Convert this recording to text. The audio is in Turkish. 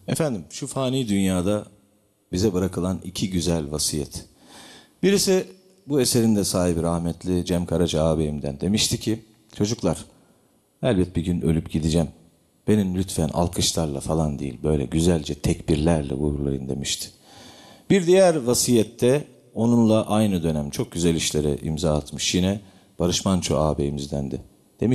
Efendim, şu fani dünyada bize bırakılan iki güzel vasiyet. Birisi bu eserin de sahibi rahmetli Cem Karaca ağabeyimden demişti ki, çocuklar elbet bir gün ölüp gideceğim. Beni lütfen alkışlarla falan değil, böyle güzelce tekbirlerle uğurlayın demişti. Bir diğer vasiyette onunla aynı dönem çok güzel işlere imza atmış yine Barış Manço ağabeyimizdendi.